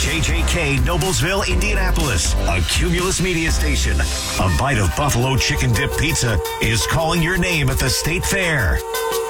KJK, Noblesville, Indianapolis, a Cumulus media station. A bite of buffalo chicken dip pizza is calling your name at the State Fair.